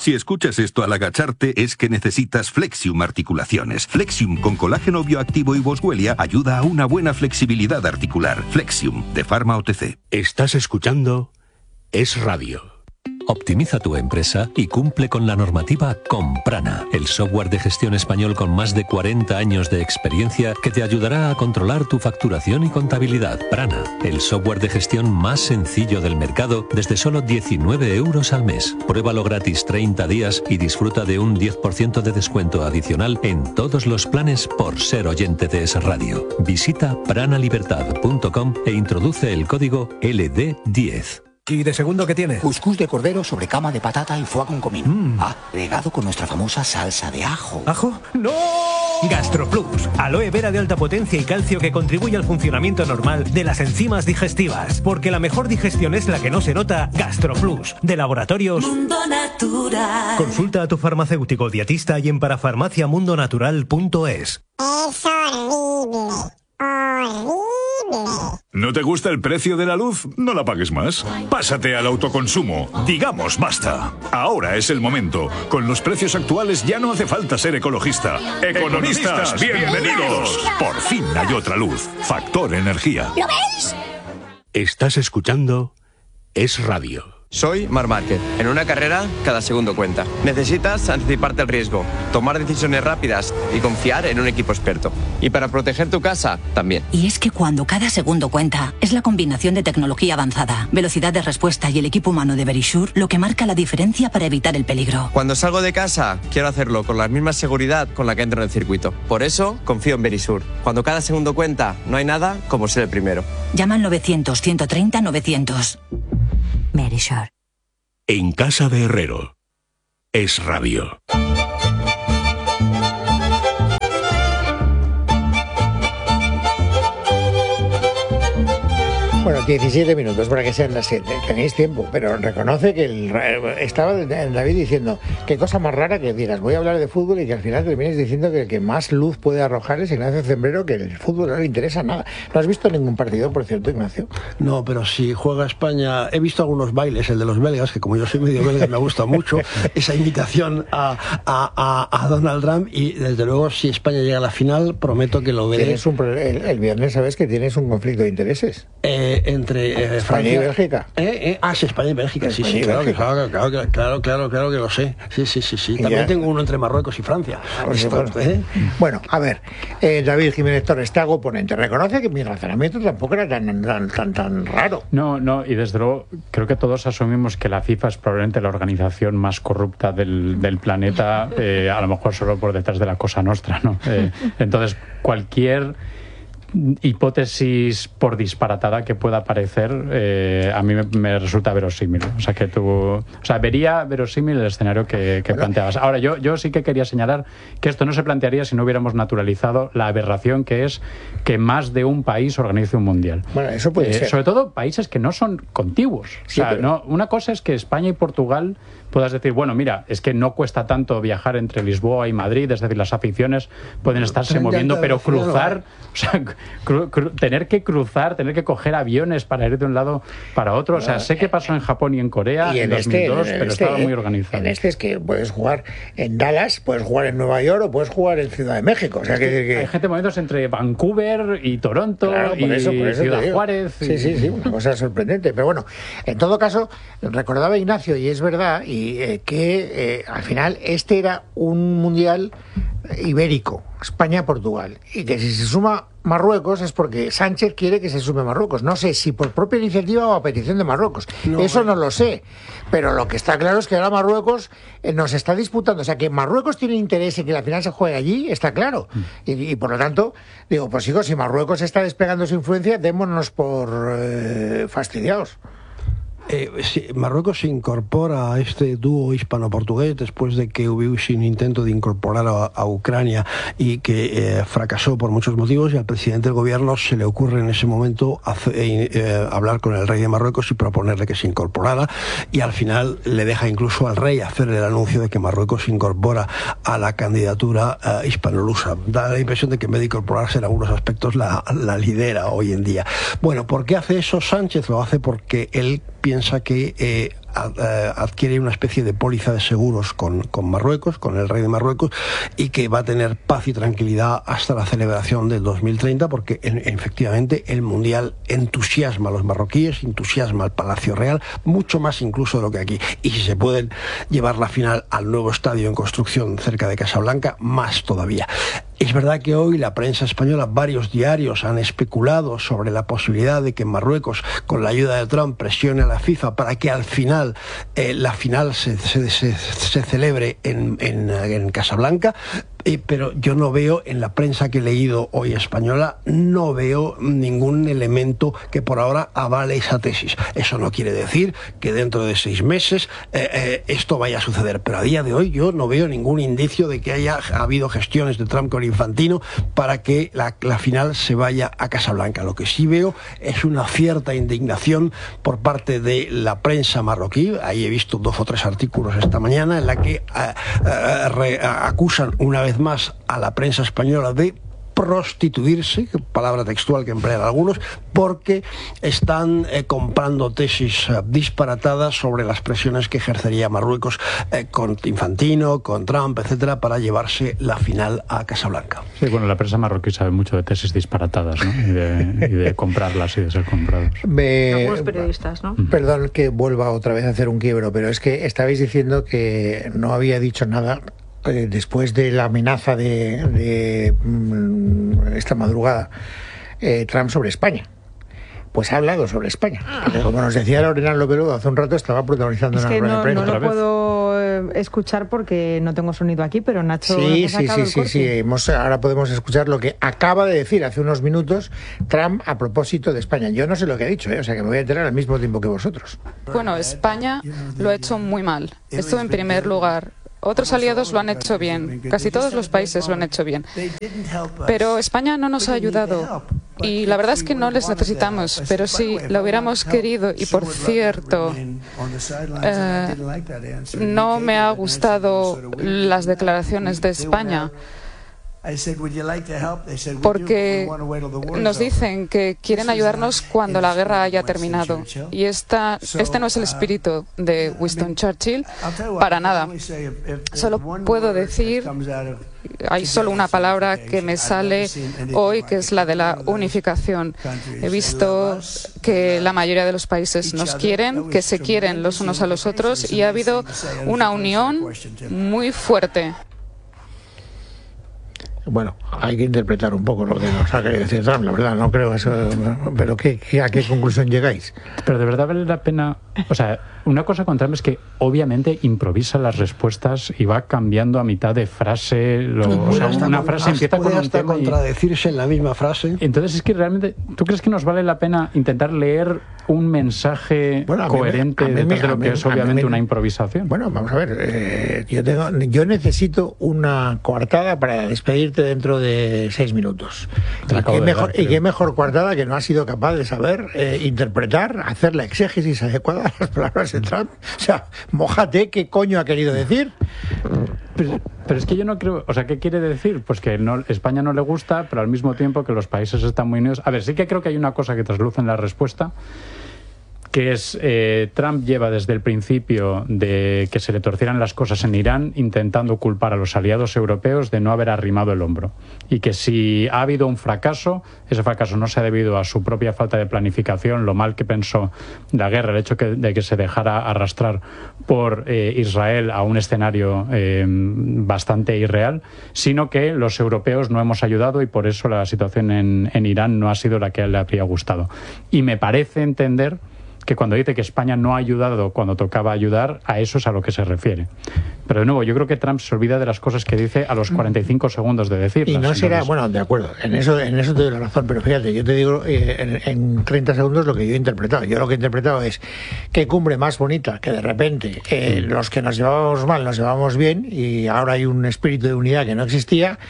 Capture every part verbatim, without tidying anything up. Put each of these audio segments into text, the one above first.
Si escuchas esto al agacharte, es que necesitas Flexium Articulaciones. Flexium con colágeno bioactivo y boswellia ayuda a una buena flexibilidad articular. Flexium, de Pharma O T C. Estás escuchando Es Radio. Optimiza tu empresa y cumple con la normativa con Prana, el software de gestión español con más de cuarenta años de experiencia que te ayudará a controlar tu facturación y contabilidad. Prana, el software de gestión más sencillo del mercado desde solo diecinueve euros al mes. Pruébalo gratis treinta días y disfruta de un diez por ciento de descuento adicional en todos los planes por ser oyente de Es Radio. Visita pranalibertad punto com e introduce el código L D diez. ¿Y de segundo qué tiene? Cuscús de cordero sobre cama de patata y foie con comino. Mm. Ah, regado con nuestra famosa salsa de ajo. ¿Ajo? ¡No! GastroPlus, aloe vera de alta potencia y calcio que contribuye al funcionamiento normal de las enzimas digestivas. Porque la mejor digestión es la que no se nota. GastroPlus, de Laboratorios Mundo Natural. Consulta a tu farmacéutico dietista y en parafarmacia mundo natural punto es. Es horrible. Horrible. ¿No te gusta el precio de la luz? No la pagues más. Pásate al autoconsumo. Digamos basta. Ahora es el momento. Con los precios actuales ya no hace falta ser ecologista. Economistas, bienvenidos. Por fin hay otra luz. Factor Energía. ¿Lo veis? Estás escuchando Es Radio. Soy Marc Márquez. En una carrera, cada segundo cuenta. Necesitas anticiparte al riesgo, tomar decisiones rápidas y confiar en un equipo experto. Y para proteger tu casa, también. Y es que cuando cada segundo cuenta, es la combinación de tecnología avanzada, velocidad de respuesta y el equipo humano de Verisure lo que marca la diferencia para evitar el peligro. Cuando salgo de casa, quiero hacerlo con la misma seguridad con la que entro en el circuito. Por eso, confío en Verisure. Cuando cada segundo cuenta, no hay nada como ser el primero. Llama al novecientos, ciento treinta, novecientos. Verisure. En casa de Herrero. Es Radio. Bueno, diecisiete minutos para que sean las siete. Tenéis tiempo, pero reconoce que el, estaba David diciendo qué cosa más rara que digas, voy a hablar de fútbol y que al final termines diciendo que el que más luz puede arrojar es Ignacio Zembrero, que el fútbol no le interesa nada. ¿No has visto ningún partido, por cierto, Ignacio? No, pero si juega España, he visto algunos bailes, el de los belgas, que como yo soy medio belga me gusta mucho, esa imitación a, a, a, a Donald Trump, y desde luego si España llega a la final, prometo que lo veré. Tienes un, el, el viernes sabes que tienes un conflicto de intereses. Eh, entre eh, España Francia y Bélgica. Eh, eh, ah, sí, España y Bélgica, sí, sí, claro, claro, claro, claro, claro, claro, claro que lo sé. Sí, sí, sí, sí. También ya tengo uno entre Marruecos y Francia. Esto, ¿eh? Bueno, a ver, eh, David Jiménez Torres, te hago oponente. Reconoce que mi razonamiento tampoco era tan, tan, tan, tan raro. No, no, y desde luego creo que todos asumimos que la FIFA es probablemente la organización más corrupta del, del planeta, eh, a lo mejor solo por detrás de la Cosa Nostra, ¿no? Eh, entonces, cualquier hipótesis, por disparatada que pueda parecer, eh, a mí me, me resulta verosímil. O sea, que tú, o sea, vería verosímil el escenario que, que planteabas. Ahora, yo, yo sí que quería señalar que esto no se plantearía si no hubiéramos naturalizado la aberración que es que más de un país organice un mundial. Bueno, eso puede eh, ser. Sobre todo países que no son contiguos. O sea, sí, pero... no, una cosa es que España y Portugal puedas decir, bueno, mira, es que no cuesta tanto viajar entre Lisboa y Madrid, es decir, las aficiones pueden estarse moviendo, pero cruzar, o sea, cru, cru, tener que cruzar, tener que coger aviones para ir de un lado para otro, o sea, sé que pasó en Japón y en Corea y en, en dos mil dos, este, en pero este, estaba muy organizado. En este es que puedes jugar en Dallas, puedes jugar en Nueva York o puedes jugar en Ciudad de México, o sea, que, que... hay gente moviéndose entre Vancouver y Toronto, claro, por eso, por eso y Ciudad Juárez. Y... Sí, sí, sí, una cosa sorprendente, pero bueno, en todo caso, recordaba Ignacio, y es verdad, y eh, que eh, al final este era un mundial ibérico, España-Portugal, y que si se suma Marruecos es porque Sánchez quiere que se sume Marruecos. No sé si por propia iniciativa o a petición de Marruecos. No, Eso no lo sé. Pero lo que está claro es que ahora Marruecos eh, nos está disputando. O sea, que Marruecos tiene interés en que la final se juegue allí, está claro. Mm. Y, y por lo tanto, digo, pues chicos, si Marruecos está despegando su influencia, démonos por eh, fastidiados. Eh, sí, Marruecos se incorpora a este dúo hispano-portugués después de que hubo un intento de incorporar a, a Ucrania y que eh, fracasó por muchos motivos, y al presidente del gobierno se le ocurre en ese momento hace, eh, hablar con el rey de Marruecos y proponerle que se incorporara, y al final le deja incluso al rey hacer el anuncio de que Marruecos se incorpora a la candidatura eh, hispano-lusa. Da la impresión de que en vez de incorporarse en algunos aspectos la, la lidera hoy en día. Bueno, ¿por qué hace eso Sánchez? Lo hace porque él piensa que eh, adquiere una especie de póliza de seguros con, con Marruecos, con el rey de Marruecos, y que va a tener paz y tranquilidad hasta la celebración del dos mil treinta, porque en, efectivamente el Mundial entusiasma a los marroquíes, entusiasma al Palacio Real, mucho más incluso de lo que aquí. Y si se pueden llevar la final al nuevo estadio en construcción cerca de Casablanca, más todavía. Es verdad que hoy la prensa española, varios diarios han especulado sobre la posibilidad de que Marruecos, con la ayuda de Trump, presione a la FIFA para que al final eh, la final se, se, se, se celebre en, en, en Casablanca. Eh, pero yo no veo, en la prensa que he leído hoy española, no veo ningún elemento que por ahora avale esa tesis. Eso no quiere decir que dentro de seis meses eh, eh, esto vaya a suceder, pero a día de hoy yo no veo ningún indicio de que haya habido gestiones de Trump con Infantino para que la, la final se vaya a Casablanca. Lo que sí veo es una cierta indignación por parte de la prensa marroquí. Ahí he visto dos o tres artículos esta mañana en la que uh, uh, re, uh, acusan una vez más a la prensa española de prostituirse, palabra textual que emplean algunos, porque están eh, comprando tesis eh, disparatadas sobre las presiones que ejercería Marruecos eh, con Infantino, con Trump, etcétera, para llevarse la final a Casablanca. Sí, bueno, la prensa marroquí sabe mucho de tesis disparatadas, ¿no? Y de, y de comprarlas y de ser comprados. Me... Algunos periodistas, ¿no? Perdón que vuelva otra vez a hacer un quiebro, pero es que estabais diciendo que no había dicho nada eh, después de la amenaza de, de mm, esta madrugada eh, Trump sobre España. Pues ha hablado sobre España. Porque, como nos decía Lorena Lopero hace un rato, estaba protagonizando es una que rueda no, de prensa. no lo puedo eh, escuchar porque no tengo sonido aquí, pero Nacho... Sí, sí, sí, sí, sí. Hemos, ahora podemos escuchar lo que acaba de decir hace unos minutos Trump a propósito de España. Yo no sé lo que ha dicho, ¿eh? O sea que me voy a enterar al mismo tiempo que vosotros. Bueno, España lo ha hecho muy mal. Esto en primer lugar. Otros aliados lo han hecho bien, casi todos los países lo han hecho bien. Pero España no nos ha ayudado y la verdad es que no les necesitamos, pero si lo hubiéramos querido, y por cierto, eh, no me ha gustado las declaraciones de España, porque nos dicen que quieren ayudarnos cuando la guerra haya terminado. Y esta, este no es el espíritu de Winston Churchill para nada. Solo puedo decir, hay solo una palabra que me sale hoy, que es la de la unificación. He visto que la mayoría de los países nos quieren, que se quieren los unos a los otros, y ha habido una unión muy fuerte. Bueno, hay que interpretar un poco lo que nos ha querido decir Trump, la verdad, no creo eso. Pero ¿qué, qué, ¿a qué conclusión llegáis? Pero de verdad vale la pena. O sea, una cosa con Trump es que obviamente improvisa las respuestas y va cambiando a mitad de frase. Lo, o sea, una frase empieza con un tema y contradecirse en la misma frase. Entonces es que realmente, ¿tú crees que nos vale la pena intentar leer un mensaje bueno, coherente me, detrás me, de lo que mí, es obviamente me, una improvisación? Bueno, vamos a ver. Eh, yo tengo, yo necesito una coartada para despedirte dentro de seis minutos. Y qué, mejor, dar, y qué mejor coartada que no has sido capaz de saber eh, interpretar, hacer la exégesis adecuada a las palabras de Trump. O sea, mójate, ¿qué coño ha querido decir? Pero, pero es que yo no creo... O sea, ¿qué quiere decir? Pues que no, España no le gusta, pero al mismo tiempo que los países están muy unidos. A ver, sí que creo que hay una cosa que trasluce en la respuesta, que es eh, Trump lleva desde el principio de que se le torcieran las cosas en Irán intentando culpar a los aliados europeos de no haber arrimado el hombro, y que si ha habido un fracaso, ese fracaso no se ha debido a su propia falta de planificación, lo mal que pensó la guerra, el hecho que, de que se dejara arrastrar por eh, Israel a un escenario eh, bastante irreal, sino que los europeos no hemos ayudado y por eso la situación en, en Irán no ha sido la que a él le habría gustado. Y me parece entender que cuando dice que España no ha ayudado cuando tocaba ayudar, a eso es a lo que se refiere. Pero de nuevo, yo creo que Trump se olvida de las cosas que dice a los cuarenta y cinco segundos de decirlas. Y no será, entonces... bueno, de acuerdo, en eso, en eso te doy la razón, pero fíjate, yo te digo eh, en, en treinta segundos lo que yo he interpretado. Yo lo que he interpretado es qué cumbre más bonita, que de repente eh, mm. los que nos llevábamos mal nos llevábamos bien y ahora hay un espíritu de unidad que no existía.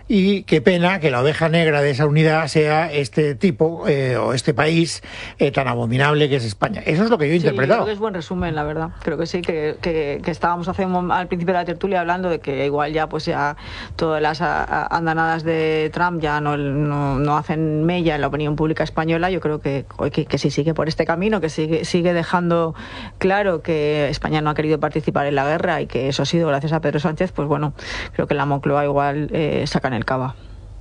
y qué pena que la oveja negra de esa unidad sea este tipo eh, o este país eh, tan abominable que es España. Eso es lo que yo he sí, interpretado. Creo que es buen resumen, la verdad. Creo que sí, que, que, que estábamos hace un, al principio de la tertulia hablando de que igual ya pues ya todas las a, a, andanadas de Trump ya no, no, no hacen mella en la opinión pública española. Yo creo que, que, que si sigue por este camino, que sigue, sigue dejando claro que España no ha querido participar en la guerra y que eso ha sido gracias a Pedro Sánchez, pues bueno, creo que la Moncloa igual eh, sacan el cava.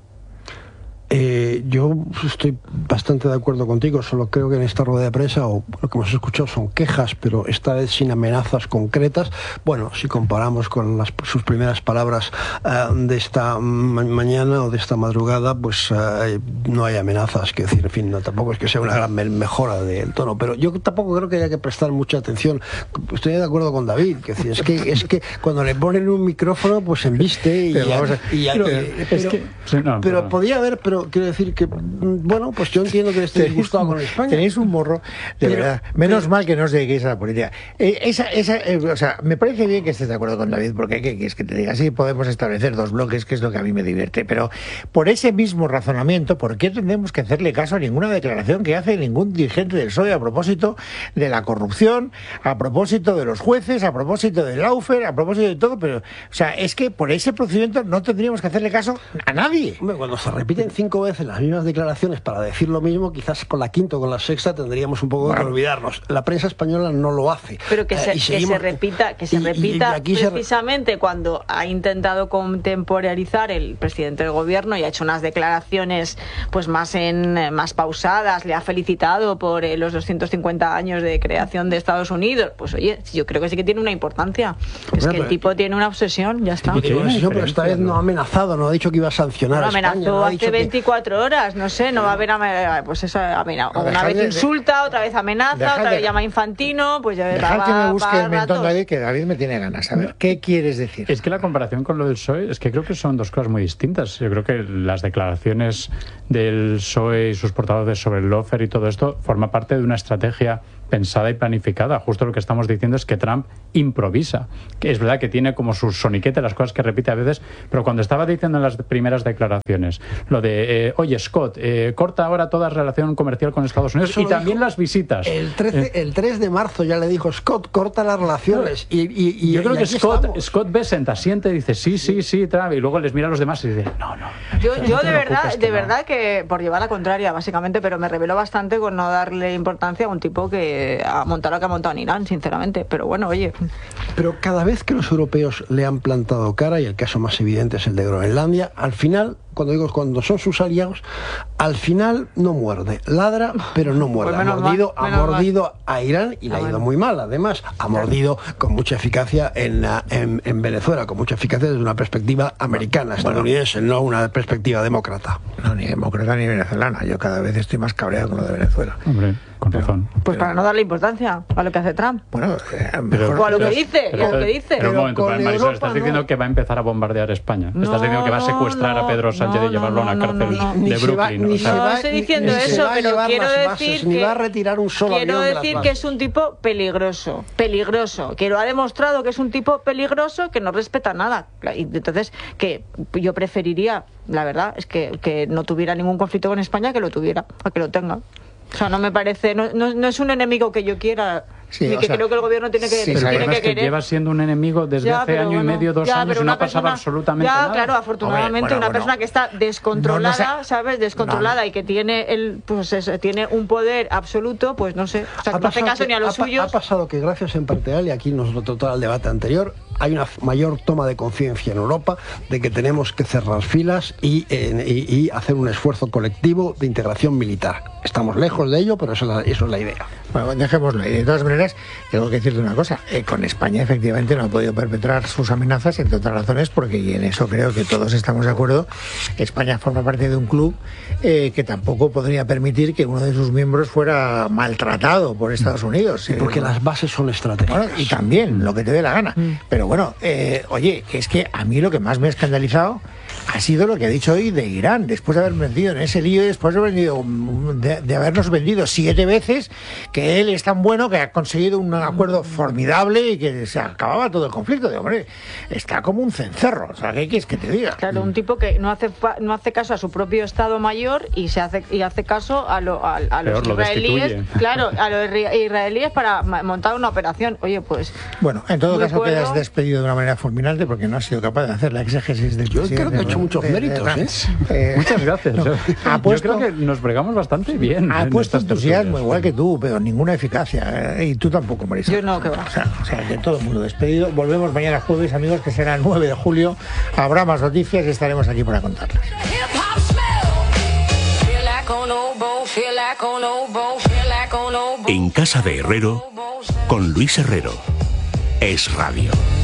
Eh, yo estoy bastante de acuerdo contigo, solo creo que en esta rueda de prensa, o lo que hemos escuchado son quejas, pero esta vez sin amenazas concretas. Bueno, si comparamos con las, sus primeras palabras uh, de esta ma mañana o de esta madrugada, pues uh, no hay amenazas, que decir, en fin, no, tampoco es que sea una gran me mejora del tono, pero yo tampoco creo que haya que prestar mucha atención. Estoy de acuerdo con David, que decir, es que es que cuando le ponen un micrófono, pues embiste y, pero, ya, a, y ya, pero, pero, es que, pero, no, pero no. podía haber, pero quiero decir que, bueno, pues yo entiendo que estéis disgustado con España. Tenéis un morro, de pero, verdad. Menos pero, mal que no os dediquéis a la política. Eh, esa, esa, eh, o sea, me parece bien que estés de acuerdo con David, porque ¿qué quieres que te diga? Sí, podemos establecer dos bloques, que es lo que a mí me divierte, pero por ese mismo razonamiento, ¿por qué tendremos que hacerle caso a ninguna declaración que hace ningún dirigente del P S O E a propósito de la corrupción, a propósito de los jueces, a propósito del Lawfare, a propósito de todo? Pero, o sea, es que por ese procedimiento no tendríamos que hacerle caso a nadie. Hombre, cuando se repiten cinco veces las mismas declaraciones para decir lo mismo, quizás con la quinta o con la sexta tendríamos un poco bueno. que olvidarnos. La prensa española no lo hace. Pero que, se, eh, seguimos, que se repita, que se y, repita y, y precisamente se... cuando ha intentado contemporaneizar el presidente del gobierno y ha hecho unas declaraciones pues más en más pausadas, le ha felicitado por eh, los doscientos cincuenta años de creación de Estados Unidos. Pues oye, yo creo que sí que tiene una importancia. Es bueno, que el tipo tiene una obsesión, ya está. Tiene una obsesión, pero esta vez no ha amenazado, no ha dicho que iba a sancionar no, a España. Amenazó no ha hace veinticuatro que... horas, no sé, no va a haber pues eso, amenaza. Una vez insulta, otra vez amenaza, otra vez llama Infantino, pues ya dejad que me busque el mentón, David, que David me tiene ganas. A ver, ¿qué quieres decir? Es que la comparación con lo del P S O E, es que creo que son dos cosas muy distintas. Yo creo que las declaraciones del P S O E y sus portavoces sobre el Lawfare y todo esto forma parte de una estrategia pensada y planificada. Justo lo que estamos diciendo es que Trump improvisa. Que es verdad que tiene como su soniquete las cosas que repite a veces, pero cuando estaba diciendo en las primeras declaraciones lo de, eh, oye, Scott, eh, corta ahora toda relación comercial con Estados Unidos Eso y también las visitas. El, trece, eh, el tres de marzo ya le dijo, Scott, corta las relaciones. Y, y, y yo creo y que Scott, estamos. Scott ve, se asiente y dice, sí, sí, sí, Trump, y luego les mira a los demás y dice, no, no. Yo, yo no de verdad, que de no. verdad que, por llevar la contraria, básicamente, pero me reveló bastante con no darle importancia a un tipo que a montar lo que ha montado en Irán, sinceramente, pero bueno, oye. Pero cada vez que los europeos le han plantado cara, y el caso más evidente es el de Groenlandia, al final, cuando digo cuando son sus aliados, al final no muerde, ladra, pero no muerde. Pues ha mordido, mal, ha mordido mal. a Irán y le ah, ha ido bueno. muy mal, además, ha mordido con mucha eficacia en, en, en Venezuela, con mucha eficacia desde una perspectiva americana, estadounidense, bueno. no una perspectiva demócrata. No, ni demócrata ni venezolana, yo cada vez estoy más cabreado con lo de Venezuela. Hombre. Con pero, razón. Pues pero, para no darle importancia a lo que hace Trump. Bueno, eh, pero, o a lo que dice, pero, a lo que dice. Pero, pero un momento, Marisol, Europa, estás no. diciendo que va a empezar a bombardear España. No, estás diciendo que va a secuestrar no, a Pedro Sánchez no, y llevarlo no, a una no, cárcel no, no, de Brooklyn. Va, o sea, no estoy diciendo ni eso, pero quiero decir bases, que ni va a retirar un solo quiero avión decir de que es un tipo peligroso, peligroso, que lo ha demostrado que es un tipo peligroso que no respeta nada. Y entonces que yo preferiría, la verdad, es que, que no tuviera ningún conflicto con España, que lo tuviera, a que lo tenga. O sea, no me parece, no, no, no es un enemigo que yo quiera, sí, ni que sea, creo que el gobierno tiene que, sí, tiene pero que es querer. Que lleva siendo un enemigo desde ya, hace año bueno, y medio, dos ya, años y no ha pasado absolutamente ya, nada. Ya, claro, afortunadamente Hombre, bueno, una bueno, persona que está descontrolada, no, no sé, ¿sabes? Descontrolada no. y que tiene el, pues eso, tiene un poder absoluto, pues no sé, o sea, que no hace caso ni a los ha, suyos. Ha pasado que gracias en parte a él, y aquí nos lo trató el debate anterior, hay una mayor toma de conciencia en Europa de que tenemos que cerrar filas y, eh, y, y hacer un esfuerzo colectivo de integración militar. Estamos lejos de ello, pero eso es la, eso es la idea. Bueno, dejémoslo ahí. De todas maneras, tengo que decirte una cosa. Eh, con España, efectivamente, no ha podido perpetrar sus amenazas, entre otras razones, porque, y en eso creo que todos estamos de acuerdo, España forma parte de un club eh, que tampoco podría permitir que uno de sus miembros fuera maltratado por Estados Unidos. Y porque eh, las bases son estratégicas. Bueno, y también, lo que te dé la gana. Pero Pero bueno, eh, oye, es que a mí lo que más me ha escandalizado ha sido lo que ha dicho hoy de Irán, después de haber vendido en ese lío, después de, vendido, de, de habernos vendido siete veces, que él es tan bueno que ha conseguido un acuerdo formidable y que se acababa todo el conflicto. De hombre, está como un cencerro, o sea, ¿qué quieres que te diga? Claro, un tipo que no hace no hace caso a su propio Estado Mayor y se hace y hace caso a, lo, a, a los Peor, israelíes, lo claro, a los israelíes para montar una operación. Oye, pues bueno, en todo caso puedo... quedas despedido de una manera fulminante porque no has sido capaz de hacer la exégesis del Yo presidente. creo que he hecho muchos de, méritos, de, de, ¿eh? eh, Muchas gracias. No, yo, ha puesto, yo creo que nos bregamos bastante bien. Ha puesto entusiasmo tertulias. igual que tú, pero ninguna eficacia. Eh, y tú tampoco, Marisa. Yo no, que va. O sea, o sea, que todo el mundo despedido. Volvemos mañana jueves, amigos, que será el nueve de julio. Habrá más noticias y estaremos aquí para contarles. En Casa de Herrero, con Luis Herrero. Es Radio.